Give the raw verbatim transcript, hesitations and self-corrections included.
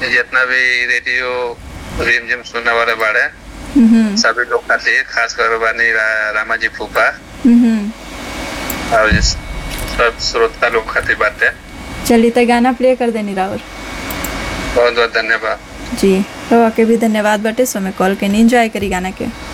जितना भी रेडियो रिमझिम सुनने वाले बाड़े सभी लोग खातिर, खास कर बानी रा, रामाजी फूफा और सब श्रोता लोग खातिर बात है। चलिए तो गाना प्ले कर देनी राहुल। बहुत बहुत धन्यवाद जी। रवा के भी धन्यवाद बाटे। सो मैं कॉल के एंजॉय करी गाना के।